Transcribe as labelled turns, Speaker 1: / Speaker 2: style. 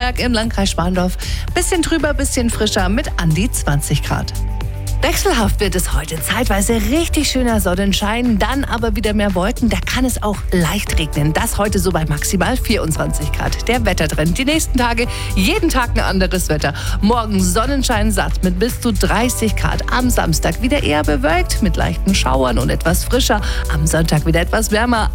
Speaker 1: Nürnberg, im Landkreis Schwandorf. Bisschen trüber, bisschen frischer mit an die 20 Grad. Wechselhaft wird es heute. Zeitweise richtig schöner Sonnenschein, dann aber wieder mehr Wolken. Da kann es auch leicht regnen. Das heute so bei maximal 24 Grad. Der Wettertrend. Die nächsten Tage, jeden Tag ein anderes Wetter. Morgen Sonnenschein satt mit bis zu 30 Grad. Am Samstag wieder eher bewölkt mit leichten Schauern und etwas frischer. Am Sonntag wieder etwas wärmer.